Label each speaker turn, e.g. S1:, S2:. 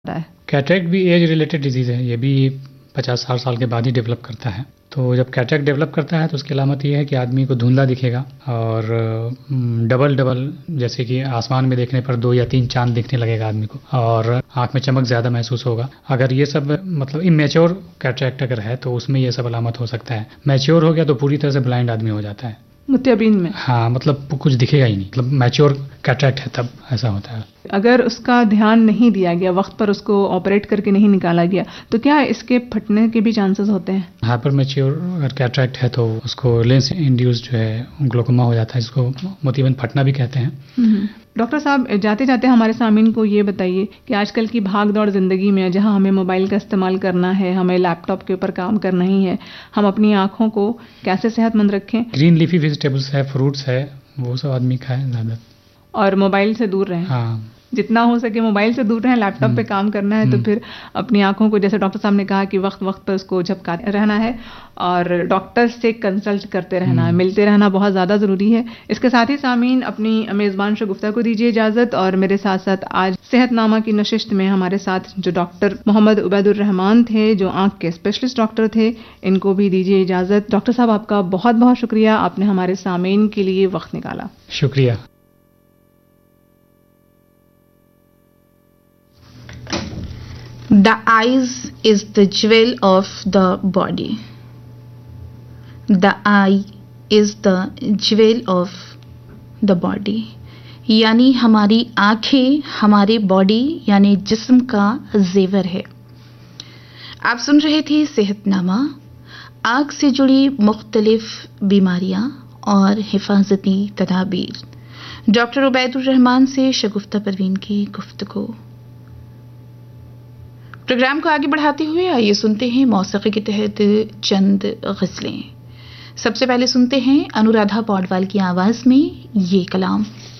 S1: है?
S2: कैटरेक्ट भी age related disease है, ये भी 50-60 साल के बाद ही डेवलप करता है। तो जब कैटरेक्ट डेवलप करता है तो उसकी अलामत ये है कि आदमी को धुंधला दिखेगा और डबल डबल, जैसे कि आसमान में देखने पर 2 या 3 चांद दिखने लगेगा आदमी को, और आंख में चमक ज़्यादा महसूस होगा। अगर ये सब मतलब इमेच्योर कैटरेक्ट अगर है तो उसमें ये सब अलामत हो सकता है। मैच्योर हो गया तो पूरी तरह से ब्लाइंड आदमी हो जाता है,
S1: मोतियाबिंद में।
S2: हाँ, मतलब कुछ दिखेगा ही नहीं, मतलब मैच्योर कैटरेक्ट है तब ऐसा होता है।
S1: अगर उसका ध्यान नहीं दिया गया, वक्त पर उसको ऑपरेट करके नहीं निकाला गया, तो क्या इसके फटने के भी चांसेस होते हैं?
S2: हाइपर मैच्योर अगर कैटरेक्ट है तो उसको लेंस इंड्यूस्ड जो है ग्लोकोमा हो जाता है, इसको मोतियाबिंद फटना भी कहते हैं।
S1: डॉक्टर साहब, जाते जाते हमारे सामीन को ये बताइए कि आजकल की भाग दौड़ जिंदगी में जहां हमें मोबाइल का इस्तेमाल करना है, हमें लैपटॉप के ऊपर काम करना ही है, हम अपनी आंखों को कैसे सेहतमंद रखें?
S2: ग्रीन लीफी वेजिटेबल्स है, फ्रूट्स है, वो सब आदमी खाए ज़्यादा,
S1: और मोबाइल से दूर रहें।
S2: हाँ,
S1: जितना हो सके मोबाइल से दूर रहें। लैपटॉप पे काम करना है तो फिर अपनी आंखों को, जैसे डॉक्टर साहब ने कहा कि वक्त वक्त पर उसको झपकाते रहना है और डॉक्टर से कंसल्ट करते रहना है, मिलते रहना बहुत ज़्यादा ज़रूरी है। इसके साथ ही सामीन, अपनी मेज़बान शगुफ्ता को दीजिए इजाज़त, और मेरे साथ साथ आज सेहतनामा की नशिस्त में हमारे साथ जो डॉक्टर मोहम्मद उबैदुर रहमान थे, जो आंख के स्पेशलिस्ट डॉक्टर थे, इनको भी दीजिए इजाज़त। डॉक्टर साहब, आपका बहुत बहुत शुक्रिया, आपने हमारे सामीन के लिए वक्त निकाला।
S2: शुक्रिया।
S3: The eyes is the jewel of the body. The eye is the jewel of the body. यानी हमारी आंखें हमारे बॉडी यानी जिस्म का जेवर है। आप सुन रहे थे सेहतनामा। आंख से जुड़ी मुख्तलिफ बीमारियां और हिफाजती तदाबीर, डॉक्टर उबैदुर रहमान से शगुफ्ता परवीन की गुफ्तगू। प्रोग्राम को आगे बढ़ाते हुए आइए सुनते हैं मौसीकी के तहत चंद गज़लें। सबसे पहले सुनते हैं अनुराधा पौडवाल की आवाज में ये कलाम।